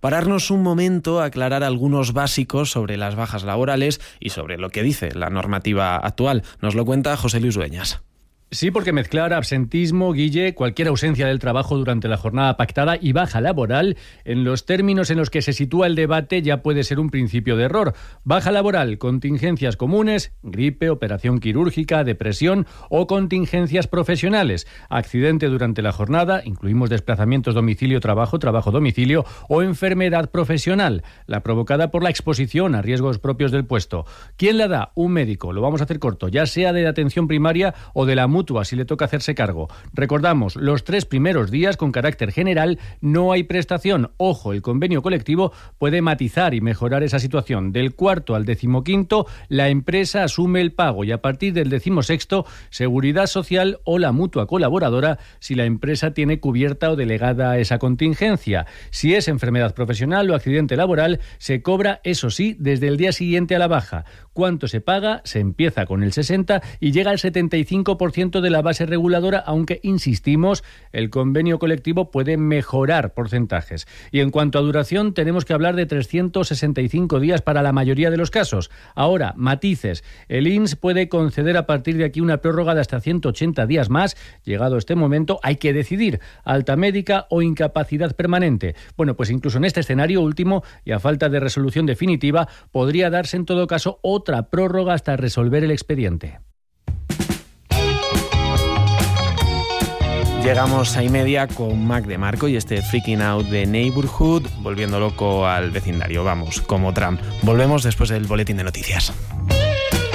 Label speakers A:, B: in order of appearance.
A: pararnos un momento a aclarar algunos básicos sobre las bajas laborales y sobre lo que dice la normativa actual. Nos lo cuenta José Luis Dueñas.
B: Sí, porque mezclar absentismo, Guille, cualquier ausencia del trabajo durante la jornada pactada y baja laboral, en los términos en los que se sitúa el debate, ya puede ser un principio de error. Baja laboral, contingencias comunes, gripe, operación quirúrgica, depresión o contingencias profesionales. Accidente durante la jornada, incluimos desplazamientos domicilio-trabajo, trabajo-domicilio o enfermedad profesional, la provocada por la exposición a riesgos propios del puesto. ¿Quién la da? Un médico. Lo vamos a hacer corto, ya sea de la atención primaria o de la mutua, si le toca hacerse cargo. Recordamos, los 3 primeros días, con carácter general, no hay prestación. Ojo, el convenio colectivo puede matizar y mejorar esa situación. Del 4º al 15º, la empresa asume el pago y a partir del 16º, Seguridad Social o la mutua colaboradora, si la empresa tiene cubierta o delegada esa contingencia. Si es enfermedad profesional o accidente laboral, se cobra, eso sí, desde el día siguiente a la baja. ¿Cuánto se paga? Se empieza con el 60% y llega al 75% de la base reguladora, aunque, insistimos, el convenio colectivo puede mejorar porcentajes. Y en cuanto a duración, tenemos que hablar de 365 días para la mayoría de los casos. Ahora, matices. El INS puede conceder a partir de aquí una prórroga de hasta 180 días más. Llegado este momento, hay que decidir, alta médica o incapacidad permanente. Bueno, pues incluso en este escenario último, y a falta de resolución definitiva, podría darse en todo caso otra prórroga hasta resolver el expediente.
A: Llegamos a y media con Mac de Marco y este Freaking Out the Neighborhood, volviendo loco al vecindario. Vamos, como Trump. Volvemos después del boletín de noticias.